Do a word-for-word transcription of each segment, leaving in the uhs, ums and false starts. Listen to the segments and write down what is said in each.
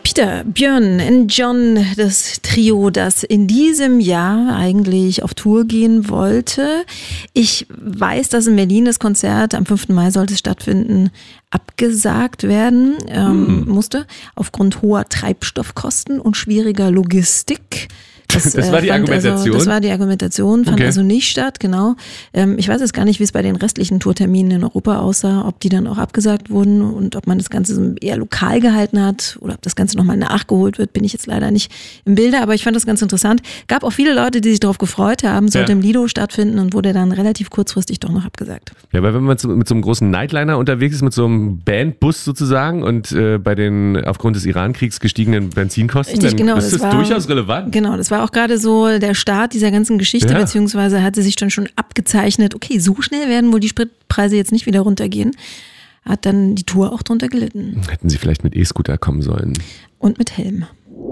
Peter, Björn und John, das Trio, das in diesem Jahr eigentlich auf Tour gehen wollte. Ich weiß, dass in Berlin das Konzert am fünften Mai sollte stattfinden, abgesagt werden ähm, hm. musste, aufgrund hoher Treibstoffkosten und schwieriger Logistik. Das, das war die Argumentation? Also, das war die Argumentation, fand okay. also nicht statt, genau. Ähm, ich weiß jetzt gar nicht, wie es bei den restlichen Tourterminen in Europa aussah, ob die dann auch abgesagt wurden und ob man das Ganze eher lokal gehalten hat oder ob das Ganze nochmal nachgeholt wird, bin ich jetzt leider nicht im Bilde, aber ich fand das ganz interessant. Gab auch viele Leute, die sich darauf gefreut haben, sollte ja. im Lido stattfinden und wurde dann relativ kurzfristig doch noch abgesagt. Ja, weil wenn man mit so einem großen Nightliner unterwegs ist, mit so einem Bandbus sozusagen und äh, bei den aufgrund des Irankriegs gestiegenen Benzinkosten, Richtig, dann genau, ist das, das war, durchaus relevant. Genau, das war auch gerade so der Start dieser ganzen Geschichte, ja. beziehungsweise hatte sich dann schon abgezeichnet, okay, so schnell werden wohl die Spritpreise jetzt nicht wieder runtergehen. Hat dann die Tour auch drunter gelitten. Hätten sie vielleicht mit E-Scooter kommen sollen. Und mit Helm.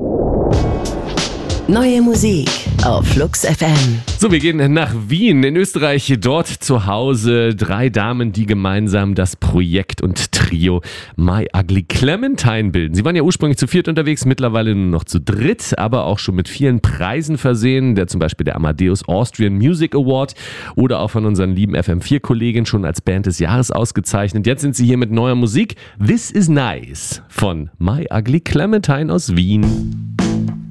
Neue Musik auf Flux F M. So, wir gehen nach Wien in Österreich, dort zu Hause. Drei Damen, die gemeinsam das Projekt und Trio My Ugly Clementine bilden. Sie waren ja ursprünglich zu viert unterwegs, mittlerweile nur noch zu dritt, aber auch schon mit vielen Preisen versehen. Der zum Beispiel der Amadeus Austrian Music Award oder auch von unseren lieben F M vier Kollegen schon als Band des Jahres ausgezeichnet. Jetzt sind sie hier mit neuer Musik. This is Nice von My Ugly Clementine aus Wien.